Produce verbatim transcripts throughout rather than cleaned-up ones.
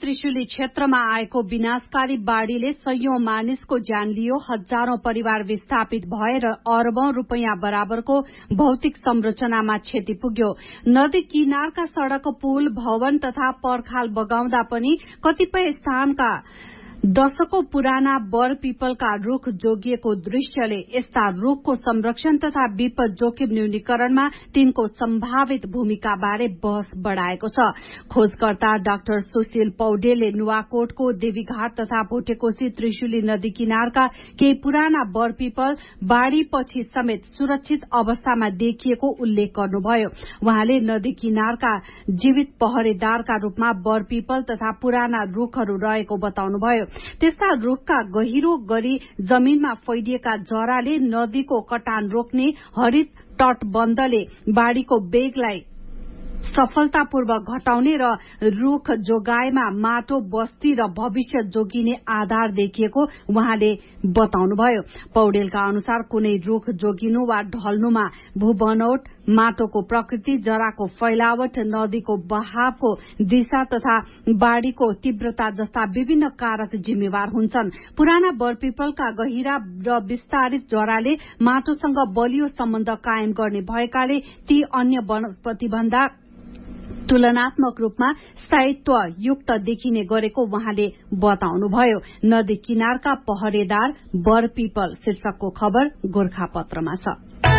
त्रिशुली क्षेत्रमा आएको विनाशकारी बाढ़ीले सयौं मानिसको ज्यान लियो। हजारौं परिवार विस्थापित भए र अरबौं रूपियाँ बराबरको भौतिक संरचनामा क्षति पुग्यो। नदी किनारका सड़क, पुल, भवन तथा पर्खाल बगाउँदा पनि कतिपय स्थानका दशकौं पुराना बर पीपलका रूख जोगिएको दृश्यले यस्ता रूखको संरक्षण तथा विपद जोखिम न्यूनीकरणमा तिनको सम्भावित भूमिका बारे बहस बढ़ाएको छ। खोजकर्ता डाक्टर सुशील पौडेलले नुवाकोटको देवीघाट तथा भोटेकोशी त्रिशुली नदी किनारका केही पुराना बर पीपल बाढ़ीपछि समेत सुरक्षित अवस्थामा देखिएको उल्लेख गर्नुभयो। वहाँले नदी किनारका जीवित पहरेदारका रूपमा बर पीपल तथा पुराना रूखहरू रहेको बताउनुभयो। त्यस्ता रूखका गहिरो गरी जमीनमा फैलिएका जराले नदीको कटान रोक्ने हरित तटबन्धले बाढ़ीको वेगलाई सफलतापूर्वक घटाउने र रूख जोगाएमा माटो, बस्ती र भविष्य जोगिने आधार देखिएको उहाँले बताउनुभयो। पौडेलका अनुसार कुनै रूख जोगिनु वा ढल्नुमा भूबनौट, माटोको प्रकृति, जराको फैलावट, नदीको बहावको दिशा तथा बाढ़ीको तीव्रता जस्ता विभिन्न कारक जिम्मेवार हुन्छन्। पुराना बरपीपलका गहिरा र विस्तारित जराले माटोसँग बलियो सम्बन्ध कायम गर्ने भएकाले ती अन्य वनस्पति भन्दा तुलनात्मक रूपमा स्थायित्व युक्त देखिने गरेको उहाँले बताउनुभयो। नदी किनारका पहरेदार बर पीपल शीर्षकको खबर गोर्खापत्रमा छ।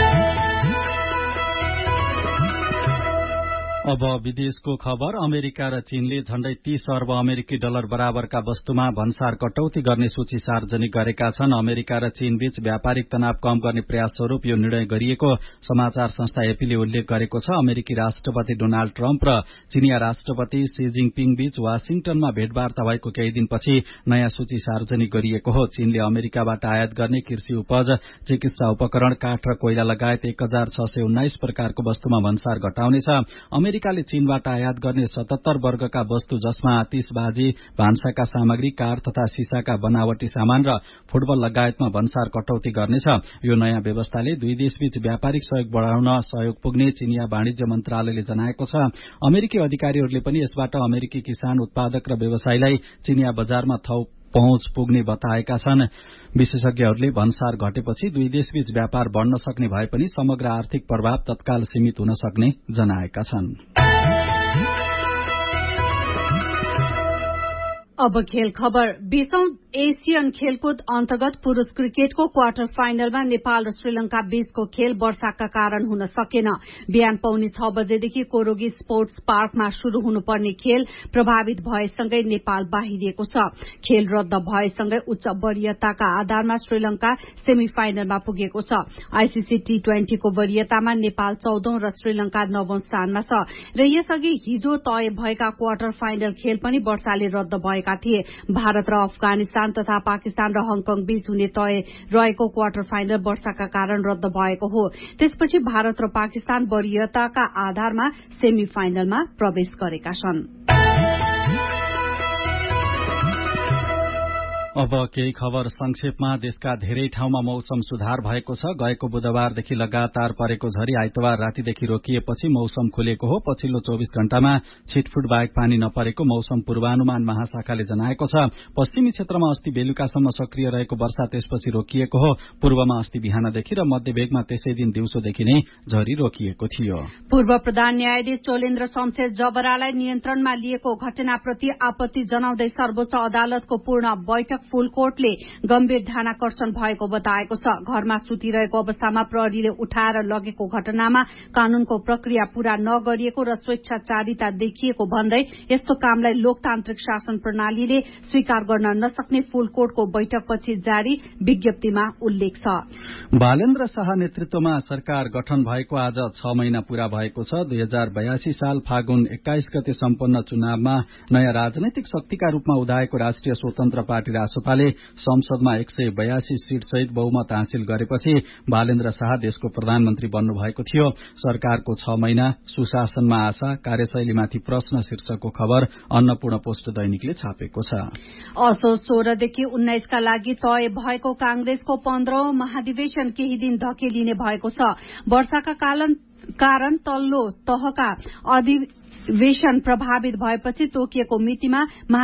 अब विदेशको खबर। अमेरिका र चीनले झण्डै तीस अर्ब अमेरिकी डलर बराबरका वस्तुमा भन्सार कटौती गर्ने सूची सार्वजनिक गरेका छन्। अमेरिका र चीन बीच व्यापारिक तनाव कम गर्ने प्रयास स्वरूप यो निर्णय गरिएको समाचार संस्था एपीले उल्लेख गरेको छ। अमेरिकी राष्ट्रपति डोनाल्ड ट्रम्प र चीनिया राष्ट्रपति शी जिङपिङ बीच वाशिङटनमा भेटवार्ता भएको केही दिनपछि नयाँ सूची सार्वजनिक गरिएको हो। चीनले अमेरिकाबाट आयात गर्ने कृषि उपज, चिकित्सा उपकरण, काठ र कोइला लगायत एक हजार छ सय उन्नाइस प्रकारको वस्तुमा भन्सार घटाउनेछ। अमेरिकाले चीनबाट आयात गर्ने सतहत्तर वर्गका वस्तु, जसमा आतिशबाजी, भान्साका सामग्री, कार तथा सीसाका बनावटी सामान र फुटबल लगायतमा भन्सार कटौती गर्नेछ। यो नयाँ व्यवस्थाले दुई देशबीच व्यापारिक सहयोग बढ़ाउन सहयोग पुग्ने चीनिया वाणिज्य मन्त्रालयले जनाएको छ। अमेरिकी अधिकारीहरूले पनि यसबाट अमेरिकी किसान, उत्पादक र व्यवसायीलाई चीनिया बजारमा थप पहुँच पुग्ने बताएका छन्। विशेषज्ञहरूले भन्सार घटेपछि दुई देशबीच व्यापार बढ़न सक्ने भए पनि समग्र आर्थिक प्रभाव तत्काल सीमित हुन सक्ने जनाएका छन्। अब खेल खबर। बीसौं एशियन खेलकुद अन्तर्गत पुरूष क्रिकेटको क्वार्टर फाइनलमा नेपाल र श्रीलंका बीचको खेल वर्षाका कारण हुन सकेन। बिहान पौने छ बजेदेखि कोरोगी स्पोर्ट्स पार्कमा शुरू हुनुपर्ने खेल प्रभावित भएसँगै नेपाल बाहिरिएको छ। खेल रद्द भएसँगै उच्च वरीयताका आधारमा श्रीलंका सेमी फाइनलमा पुगेको छ। आईसीसी टी ट्वेन्टीको वरीयतामा नेपाल चौधौं र श्रीलंका नवौं स्थानमा छ र यसअघि हिजो तय भएका क्वार्टर फाइनल खेल पनि वर्षाले रद्द भएका थिए। भारत र अफगानिस्तान तथा पाकिस्तान र हङकङ बीच हुने तय रहेको क्वार्टर फाइनल वर्षाका कारण रद्द भएको हो। त्यसपछि भारत र पाकिस्तान वरीयताका आधारमा सेमी फाइनलमा प्रवेश गरेका छन्। अब केही खबर संक्षेपमा। देशका धेरै ठाउँमा मौसम सुधार भएको छ। गएको बुधबारदेखि लगातार परेको झरी आइतबार रातिदेखि रोकिएपछि मौसम खुलेको हो। पछिल्लो चौबिस घण्टामा छिटफुट बाहेक पानी नपरेको मौसम पूर्वानुमान महाशाखाले जनाएको छ। पश्चिमी क्षेत्रमा अस्ति बेलुकासम्म सक्रिय रहेको वर्षा त्यसपछि रोकिएको हो। पूर्वमा अस्ति बिहानदेखि र मध्यभेगमा त्यसै दिन दिउँसोदेखि नै झरी रोकिएको थियो। पूर्व प्रधान न्यायाधीश चोलेन्द्र शमशेर जबरालाई नियन्त्रणमा लिएको घटनाप्रति आपत्ति जनाउँदै सर्वोच्च अदालतको पूर्ण बैठक फुलकोटले गम्भीर ध्यानाकर्षण भएको बताएको छ। घरमा सुतिरहेको अवस्थामा प्रहरीले उठाएर लगेको घटनामा कानूनको प्रक्रिया पूरा नगरिएको र स्वेच्छाचारिता देखिएको भन्दै यस्तो कामलाई लोकतान्त्रिक शासन प्रणालीले स्वीकार गर्न नसक्ने फुलकोटको बैठकपछि जारी विज्ञप्तिमा उल्लेख छ। बालेन्द्र शाह नेतृत्वमा सरकार गठन भएको आज छ महिना पूरा भएको छ। दुई हजार बयासी साल फागुन एक्काइस गते सम्पन्न चुनावमा नयाँ राजनैतिक शक्तिका रूपमा उदाएको राष्ट्रिय स्वतन्त्र पार्टी रासपाले संसदमा एक सय बयासी सीट सहित बहुमत हासिल गरेपछि बालेन्द्र शाह देशको प्रधानमन्त्री बन्नु भएको थियो। सरकारको छ महिना, सुशासनमा आशा, कार्यशैलीमाथि प्रश्न शीर्षकको खबर अन्नपूर्ण पोस्ट दैनिकले छापेको छ। असोज सोह्रदेखि उन्नाइसका लागि तय भएको कांग्रेसको पन्ध्रौं महाधिवेशन केही दिन धकेलिने भएको छ। वर्षाका कारण तल्लो तहका अधिवेशन प्रभावित भएपछि तोकिएको मितिमा